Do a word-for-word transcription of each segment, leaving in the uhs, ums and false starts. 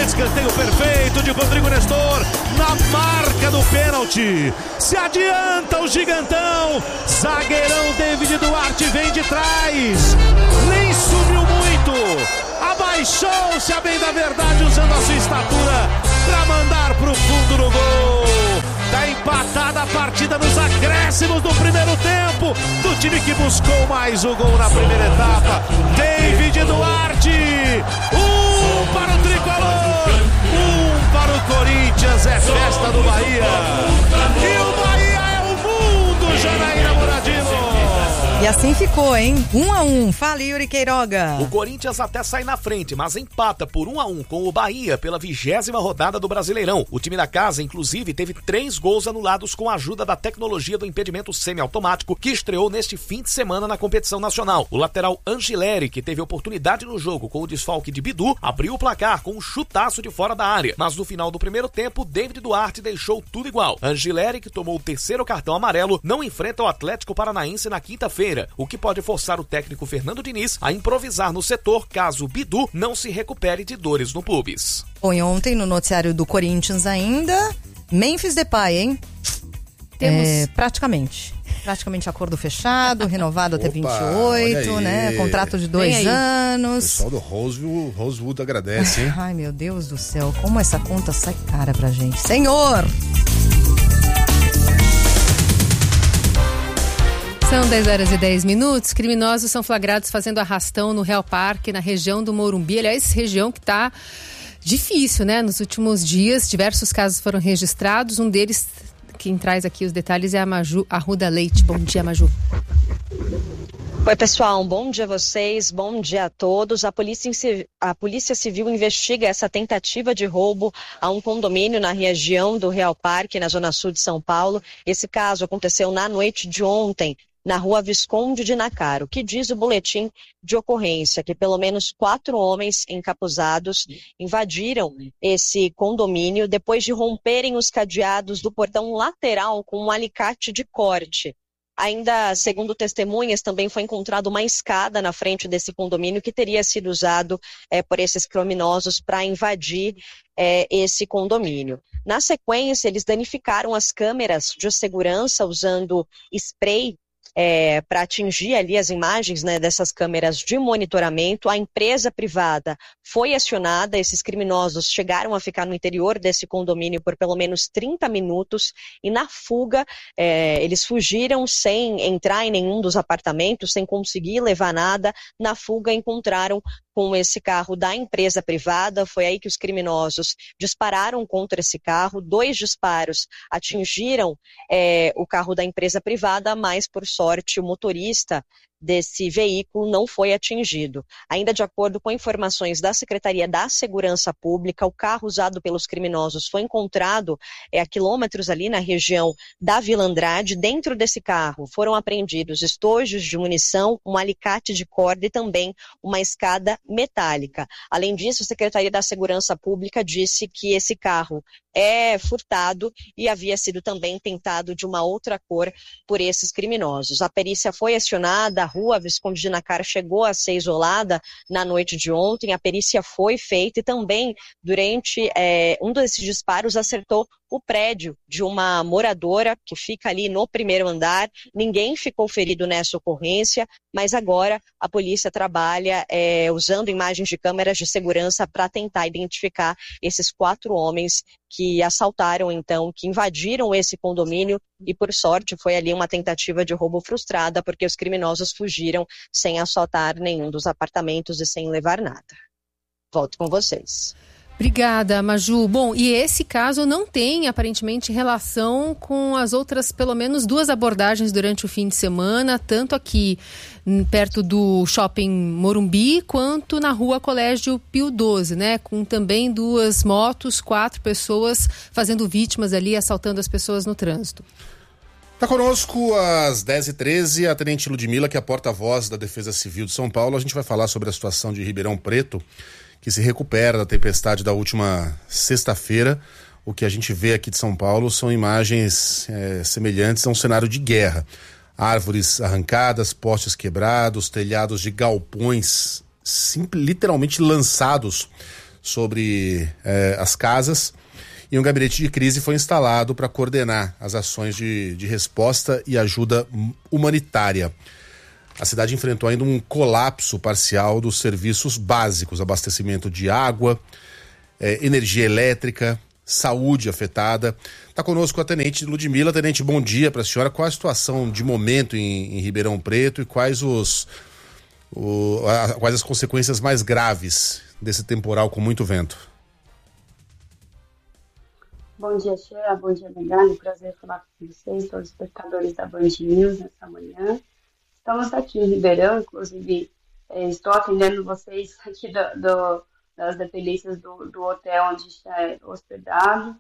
Escanteio perfeito de Rodrigo Nestor na marca do pênalti. Se adianta o gigantão. Zagueirão David Duarte vem de trás. Nem subiu muito. Abaixou-se a bem da verdade usando a sua estatura para mandar pro fundo do gol. Tá empatada a partida nos acréscimos do primeiro tempo do time que buscou mais o gol na primeira etapa. David Duarte. Um para o tricolor, um para o Corinthians. É festa do Bahia. E o Bahia é o mundo, Janaína Muradino. E assim ficou, hein? Um a um. Fala, Yuri Queiroga. O Corinthians até sai na frente, mas empata por um a um com o Bahia pela vigésima rodada do Brasileirão. O time da casa, inclusive, teve três gols anulados com a ajuda da tecnologia do impedimento semiautomático que estreou neste fim de semana na competição nacional. O lateral Angileri, que teve oportunidade no jogo com o desfalque de Bidu, abriu o placar com um chutaço de fora da área. Mas no final do primeiro tempo, David Duarte deixou tudo igual. Angileri, que tomou o terceiro cartão amarelo, não enfrenta o Atlético Paranaense na quinta-feira, o que pode forçar o técnico Fernando Diniz a improvisar no setor caso Bidu não se recupere de dores no pubis. Foi ontem no noticiário do Corinthians ainda, Memphis Depay, hein? Temos... É, praticamente. Praticamente acordo fechado, renovado até Opa, vinte e oito, né? Contrato de dois anos. O pessoal do Rosewood, Rosewood agradece, hein? Ai, meu Deus do céu, como essa conta sai cara pra gente. Senhor! São dez horas e dez minutos. Criminosos são flagrados fazendo arrastão no Real Parque, na região do Morumbi. Aliás, região que está difícil, né? Nos últimos dias, diversos casos foram registrados. Um deles, quem traz aqui os detalhes, é a Maju Arruda Leite. Bom dia, Maju. Oi, pessoal, um bom dia a vocês, bom dia a todos. A Polícia, a Polícia Civil investiga essa tentativa de roubo a um condomínio na região do Real Parque, na zona sul de São Paulo. Esse caso aconteceu na noite de ontem, na rua Visconde de Nacaro, que diz o boletim de ocorrência que pelo menos quatro homens encapuzados invadiram esse condomínio depois de romperem os cadeados do portão lateral com um alicate de corte. Ainda, segundo testemunhas, também foi encontrada uma escada na frente desse condomínio que teria sido usado é, por esses criminosos para invadir é, esse condomínio. Na sequência, eles danificaram as câmeras de segurança usando spray É, para atingir ali as imagens, né, dessas câmeras de monitoramento. A empresa privada foi acionada, esses criminosos chegaram a ficar no interior desse condomínio por pelo menos trinta minutos e na fuga é, eles fugiram sem entrar em nenhum dos apartamentos, sem conseguir levar nada. Na fuga encontraram com esse carro da empresa privada, foi aí que os criminosos dispararam contra esse carro, dois disparos atingiram é, o carro da empresa privada, mas por sorte o motorista desse veículo não foi atingido. Ainda de acordo com informações da Secretaria da Segurança Pública, o carro usado pelos criminosos foi encontrado é, a quilômetros ali na região da Vila Andrade. Dentro desse carro foram apreendidos estojos de munição, um alicate de corda e também uma escada metálica. Além disso, a Secretaria da Segurança Pública disse que esse carro é furtado e havia sido também pintado de uma outra cor por esses criminosos. A perícia foi acionada, a rua Visconde de Nacaro chegou a ser isolada na noite de ontem, a perícia foi feita e também durante é, um desses disparos acertou o prédio de uma moradora que fica ali no primeiro andar. Ninguém ficou ferido nessa ocorrência, mas agora a polícia trabalha é, usando imagens de câmeras de segurança para tentar identificar esses quatro homens que assaltaram, então, que invadiram esse condomínio e, por sorte, foi ali uma tentativa de roubo frustrada, porque os criminosos fugiram sem assaltar nenhum dos apartamentos e sem levar nada. Volto com vocês. Obrigada, Maju. Bom, e esse caso não tem, aparentemente, relação com as outras, pelo menos duas abordagens durante o fim de semana, tanto aqui perto do Shopping Morumbi, quanto na rua Colégio Pio doze, né? Com também duas motos, quatro pessoas fazendo vítimas ali, assaltando as pessoas no trânsito. Está conosco às dez e treze a Tenente Ludmila, que é a porta-voz da Defesa Civil de São Paulo. A gente vai falar sobre a situação de Ribeirão Preto, que se recupera da tempestade da última sexta-feira. O que a gente vê aqui de São Paulo são imagens é, semelhantes a um cenário de guerra. Árvores arrancadas, postes quebrados, telhados de galpões sim, literalmente lançados sobre eh, as casas. E um gabinete de crise foi instalado para coordenar as ações de, de resposta e ajuda humanitária. A cidade enfrentou ainda um colapso parcial dos serviços básicos, abastecimento de água, eh, energia elétrica, saúde afetada. Está conosco a Tenente Ludmila. Tenente, bom dia para a senhora. Qual a situação de momento em, em Ribeirão Preto e quais, os, o, a, quais as consequências mais graves desse temporal com muito vento? Bom dia, Sheila. Bom dia, Bengala. Prazer falar com vocês, todos os espectadores da Band News nessa manhã. Estamos aqui em Ribeirão, inclusive eh, estou atendendo vocês aqui do, do, das dependências do, do hotel onde está hospedado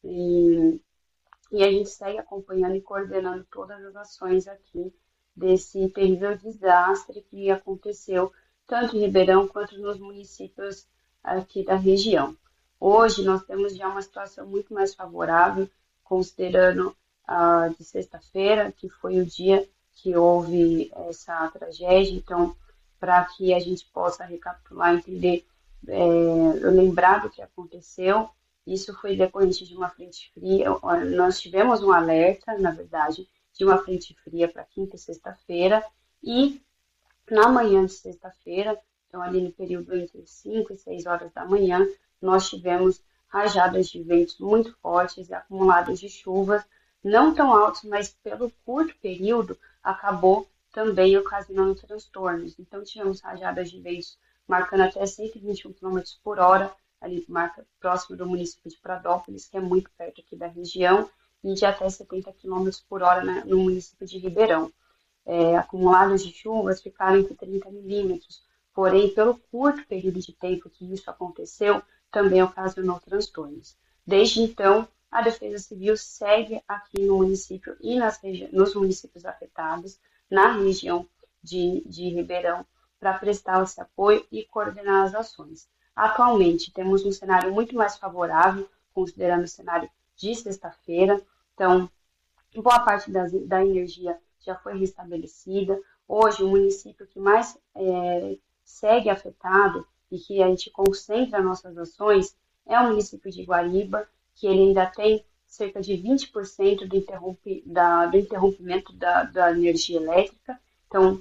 e, e a gente segue acompanhando e coordenando todas as ações aqui desse terrível desastre que aconteceu tanto em Ribeirão quanto nos municípios aqui da região. Hoje nós temos já uma situação muito mais favorável, considerando a uh, de sexta-feira, que foi o dia que houve essa tragédia. Então, para que a gente possa recapitular, entender, é, lembrar do que aconteceu, isso foi decorrente de uma frente fria. Nós tivemos um alerta, na verdade, de uma frente fria para quinta e sexta-feira, e na manhã de sexta-feira, então ali no período entre cinco e seis horas da manhã, nós tivemos rajadas de ventos muito fortes e acumulados de chuvas, não tão altos, mas pelo curto período acabou também ocasionando transtornos. Então tivemos rajadas de ventos marcando até cento e vinte e um quilômetros por hora, ali marca, próximo do município de Pradópolis, que é muito perto aqui da região, e de até setenta quilômetros por hora, né, no município de Ribeirão. É, acumulados de chuvas ficaram entre trinta milímetros, porém, pelo curto período de tempo que isso aconteceu, também ocasionou transtornos. Desde então, a Defesa Civil segue aqui no município e nas nos municípios afetados, na região de, de Ribeirão, para prestar esse apoio e coordenar as ações. Atualmente, temos um cenário muito mais favorável, considerando o cenário de sexta-feira. Então, boa parte das, da energia já foi restabelecida. Hoje, o município que mais é, segue afetado e que a gente concentra nossas ações é o município de Guariba, que ele ainda tem cerca de vinte por cento do, interrompe, da, do interrompimento da, da energia elétrica. Então,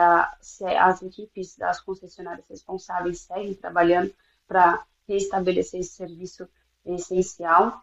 as equipes das concessionárias responsáveis seguem trabalhando para restabelecer esse serviço essencial.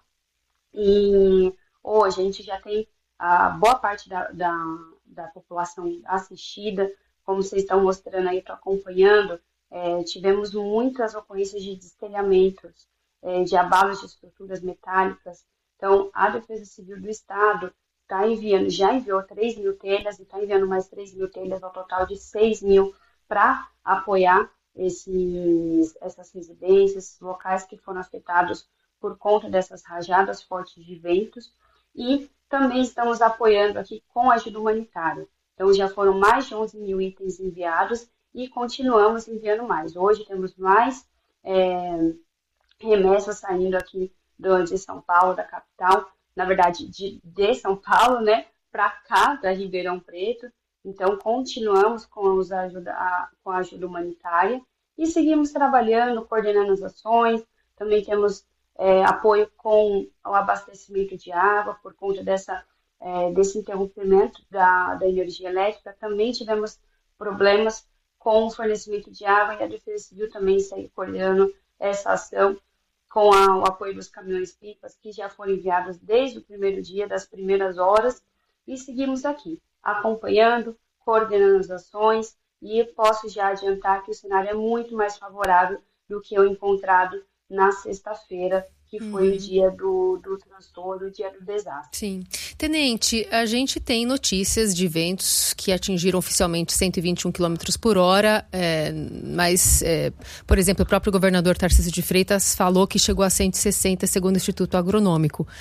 E hoje a gente já tem a boa parte da, da, da população assistida, como vocês estão mostrando aí, estou acompanhando. É, tivemos muitas ocorrências de destelhamentos, é, de abalos de estruturas metálicas. Então, a Defesa Civil do Estado está enviando, já enviou três mil telhas e está enviando mais três mil telhas, ao total de seis mil, para apoiar esses, essas residências, esses locais que foram afetados por conta dessas rajadas fortes de ventos. E também estamos apoiando aqui com ajuda humanitária. Então, já foram mais de onze mil itens enviados e continuamos enviando mais. Hoje temos mais é, remessas saindo aqui do, de São Paulo, da capital, na verdade de, de São Paulo, né, para cá, para Ribeirão Preto. Então continuamos com, os ajuda, a, com a ajuda humanitária e seguimos trabalhando, coordenando as ações. Também temos é, apoio com o abastecimento de água por conta dessa, é, desse interrompimento da, da energia elétrica. Também tivemos problemas com o fornecimento de água e a Defesa Civil também segue coordenando essa ação com a, o apoio dos caminhões-pipas que já foram enviados desde o primeiro dia, das primeiras horas, e seguimos aqui, acompanhando, coordenando as ações, e posso já adiantar que o cenário é muito mais favorável do que o encontrado na sexta-feira, que foi uhum. o dia do, do transtorno, o dia do desastre. Sim. Tenente, a gente tem notícias de ventos que atingiram oficialmente cento e vinte e um quilômetros por hora, é, mas, é, por exemplo, o próprio governador Tarcísio de Freitas falou que chegou a cento e sessenta, segundo o Instituto Agronômico.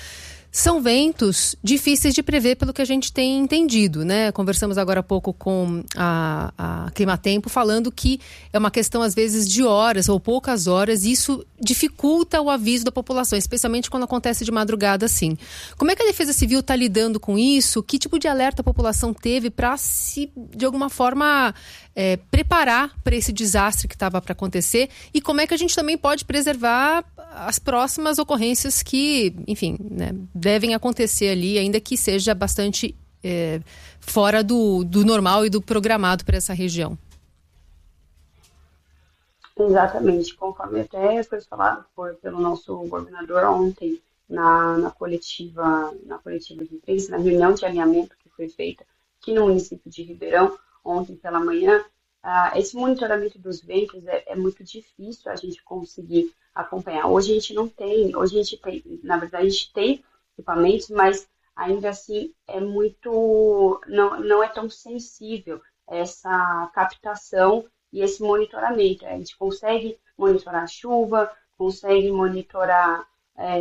São ventos difíceis de prever pelo que a gente tem entendido, né? Conversamos agora há pouco com a, a Climatempo falando que é uma questão às vezes de horas ou poucas horas e isso dificulta o aviso da população, especialmente quando acontece de madrugada assim. Como é que a Defesa Civil está lidando com isso? Que tipo de alerta a população teve para se, de alguma forma, é, preparar para esse desastre que estava para acontecer? E como é que a gente também pode preservar as próximas ocorrências que, enfim, né, devem acontecer ali, ainda que seja bastante é, fora do, do normal e do programado para essa região? Exatamente, conforme até foi falado por, pelo nosso governador ontem na, na, coletiva, na coletiva de imprensa, na reunião de alinhamento que foi feita aqui no município de Ribeirão, ontem pela manhã, ah, esse monitoramento dos ventos é, é muito difícil a gente conseguir acompanhar. Hoje a gente não tem, hoje a gente tem, na verdade a gente tem equipamentos, mas ainda assim é muito, não, não é tão sensível essa captação e esse monitoramento. A gente consegue monitorar a chuva, consegue monitorar é,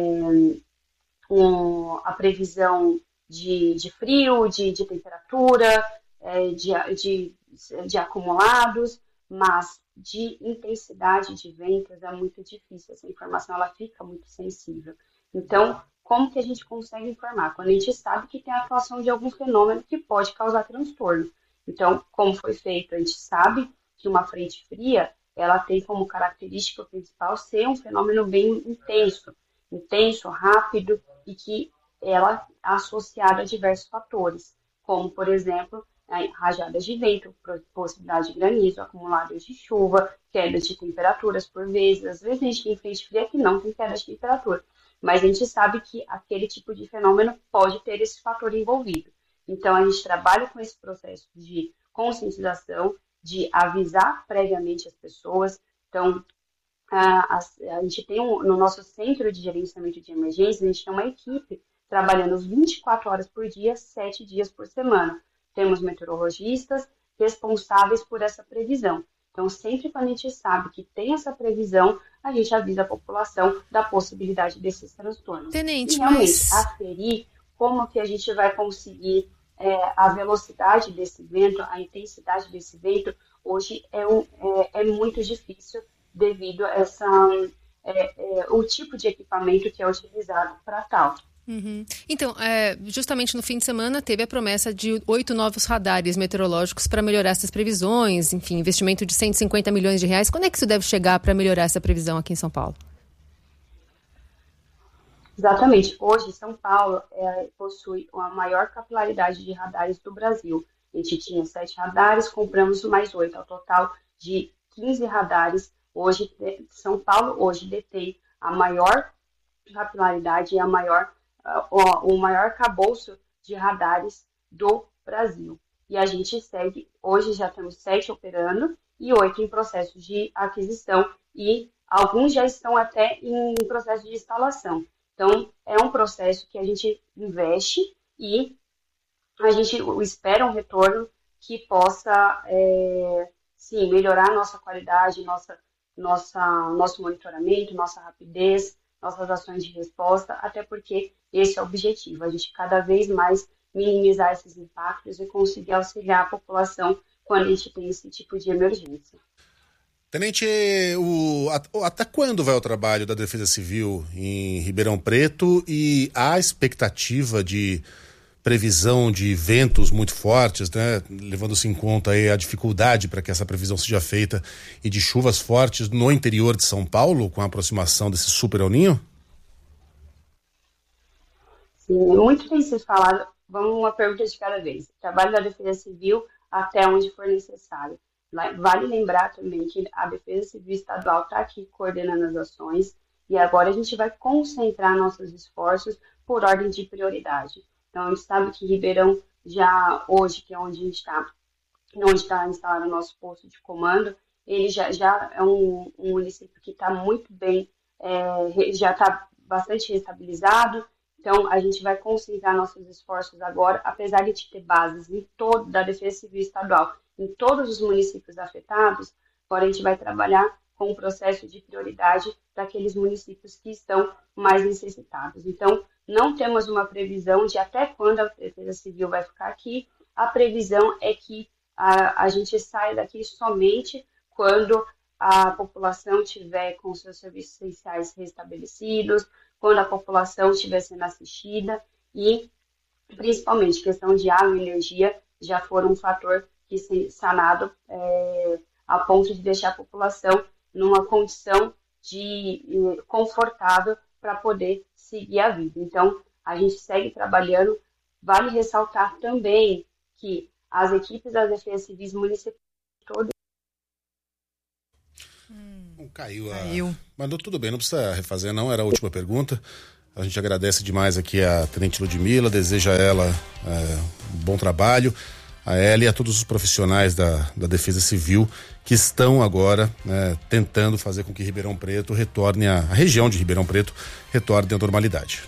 um, a previsão de, de frio, de, de temperatura, é, de, de, de acumulados, mas de intensidade de ventos é muito difícil. Essa informação ela fica muito sensível. Então, como que a gente consegue informar? Quando a gente sabe que tem a atuação de algum fenômeno que pode causar transtorno. Então, como foi feito, a gente sabe que uma frente fria, ela tem como característica principal ser um fenômeno bem intenso, intenso, rápido, e que ela é associada a diversos fatores, como, por exemplo, rajadas de vento, possibilidade de granizo, acumulados de chuva, quedas de temperaturas por vezes. Às vezes a gente tem frente fria que não tem queda de temperatura, mas a gente sabe que aquele tipo de fenômeno pode ter esse fator envolvido. Então, a gente trabalha com esse processo de conscientização, de avisar previamente as pessoas. Então, a, a, a gente tem um, no nosso centro de gerenciamento de emergências, a gente tem uma equipe trabalhando vinte e quatro horas por dia, sete dias por semana. Temos meteorologistas responsáveis por essa previsão. Então, sempre quando a gente sabe que tem essa previsão, a gente avisa a população da possibilidade desses transtornos. Tenente, e realmente, mas... aferir como que a gente vai conseguir é, a velocidade desse vento, a intensidade desse vento, hoje é, um, é, é muito difícil devido a essa, é, é, o tipo de equipamento que é utilizado para tal. Uhum. Então, é, justamente no fim de semana teve a promessa de oito novos radares meteorológicos para melhorar essas previsões, enfim, investimento de cento e cinquenta milhões de reais. Quando é que isso deve chegar para melhorar essa previsão aqui em São Paulo? Exatamente. Hoje, São Paulo é, possui a maior capilaridade de radares do Brasil. A gente tinha sete radares, compramos mais oito, ao total de quinze radares. Hoje, São Paulo hoje detém a maior capilaridade e a maior o maior arcabouço de radares do Brasil. E a gente segue, hoje já temos sete operando e oito em processo de aquisição e alguns já estão até em processo de instalação. Então, é um processo que a gente investe e a gente espera um retorno que possa, é, sim, melhorar a nossa qualidade, nossa, nossa, nosso monitoramento, nossa rapidez, nossas ações de resposta, até porque esse é o objetivo, a gente cada vez mais minimizar esses impactos e conseguir auxiliar a população quando a gente tem esse tipo de emergência. Tenente, o, até quando vai o trabalho da Defesa Civil em Ribeirão Preto e há expectativa de previsão de ventos muito fortes, né, levando-se em conta aí a dificuldade para que essa previsão seja feita e de chuvas fortes no interior de São Paulo com a aproximação desse super El Niño? Sim, muito bem sido falado. Vamos uma pergunta de cada vez. Trabalho da Defesa Civil até onde for necessário. Vale lembrar também que a Defesa Civil Estadual está aqui coordenando as ações e agora a gente vai concentrar nossos esforços por ordem de prioridade. Então, a gente sabe que Ribeirão, já hoje, que é onde a gente está, onde está instalado o nosso posto de comando, ele já, já é um, um município que está muito bem, é, já está bastante estabilizado. Então, a gente vai concentrar nossos esforços agora, apesar de ter bases em todo, da Defesa Civil Estadual, em todos os municípios afetados, agora a gente vai trabalhar com o processo de prioridade daqueles municípios que estão mais necessitados. Então, não temos uma previsão de até quando a Defesa Civil vai ficar aqui. A previsão é que a, a gente saia daqui somente quando a população tiver com seus serviços essenciais restabelecidos, quando a população estiver sendo assistida e, principalmente, questão de água e energia já for um fator que se sanado é, a ponto de deixar a população numa condição de confortável para poder seguir a vida. Então, a gente segue trabalhando. Vale ressaltar também que as equipes das defesas civis municipais todo Hum, caiu a... Caiu. Mas não, tudo bem, não precisa refazer não, era a última pergunta. A gente agradece demais aqui a Tenente Ludmila, deseja a ela é, um bom trabalho, a ela e a todos os profissionais da, da Defesa Civil que estão agora né, tentando fazer com que Ribeirão Preto retorne, a, a região de Ribeirão Preto retorne à normalidade.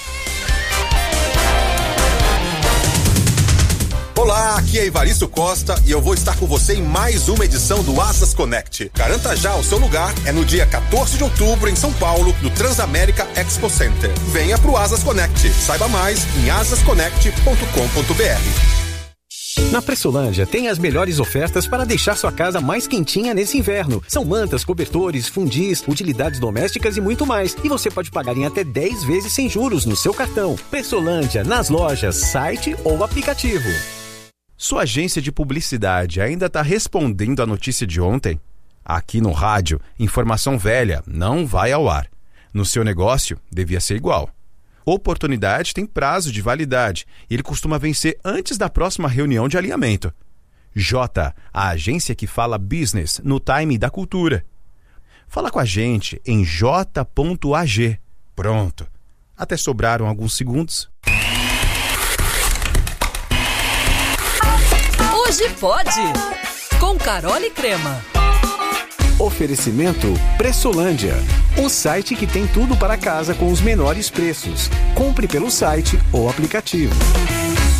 Olá, aqui é Evaristo Costa e eu vou estar com você em mais uma edição do Asas Connect. Garanta já o seu lugar, é no dia quatorze de outubro em São Paulo, no Transamérica Expo Center. Venha pro Asas Connect. Saiba mais em asas connect ponto com ponto b r. Na Pressolândia tem as melhores ofertas para deixar sua casa mais quentinha nesse inverno. São mantas, cobertores, fundis, utilidades domésticas e muito mais. E você pode pagar em até dez vezes sem juros no seu cartão. Pressolândia, nas lojas, site ou aplicativo. Sua agência de publicidade ainda está respondendo à notícia de ontem? Aqui no rádio, informação velha não vai ao ar. No seu negócio, devia ser igual. Oportunidade tem prazo de validade e ele costuma vencer antes da próxima reunião de alinhamento. J, a agência que fala business no time da cultura. Fala com a gente em j ponto a g. Pronto. Até sobraram alguns segundos. Hoje pode! Com Carol e Crema. Oferecimento Pressolândia, o site que tem tudo para casa com os menores preços. Compre pelo site ou aplicativo.